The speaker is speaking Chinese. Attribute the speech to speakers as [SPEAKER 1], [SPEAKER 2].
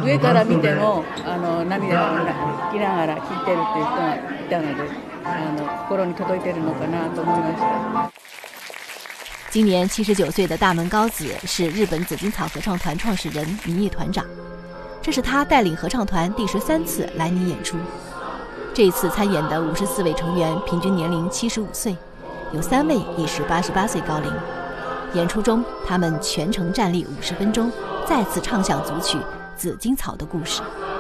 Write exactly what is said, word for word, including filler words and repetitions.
[SPEAKER 1] 上から見てもあの涙を拭きながら聴いてるっていう人がいたので、あの心に届いてるのかなと思いました。
[SPEAKER 2] 今年七十九岁的大门高子是日本紫荆草合唱团创始人、名誉团长，这是他带领合唱团第十三次来尼演出。这一次参演的五十四位成员平均年龄七十五岁，有三位已是八十八岁高龄。演出中，他们全程站立五十分钟，再次唱响组曲《紫荆草的故事》。